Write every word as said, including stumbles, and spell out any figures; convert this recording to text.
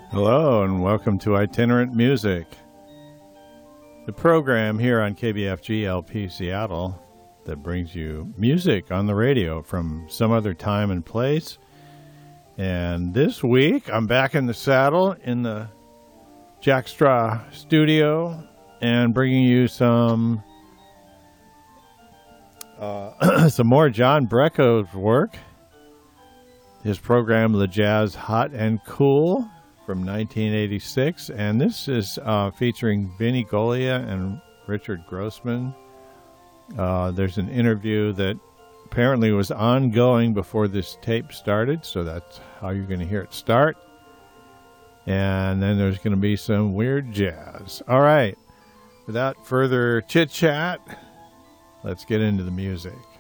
Hello and welcome to Itinerant Music, the program here on K B F G L P Seattle that brings you music on the radio from some other time and place. And this week I'm back in the saddle in the Jack Straw studio and bringing you some uh, some more John Brecko's work. His program, Le Jazz Hot and Cool, from nineteen eighty-six, and this is uh, featuring Vinnie Golia and Richard Grossman. Uh, there's an interview that apparently was ongoing before this tape started, so that's how you're going to hear it start. And then there's going to be some weird jazz. All right, without further chit-chat, let's get into the music.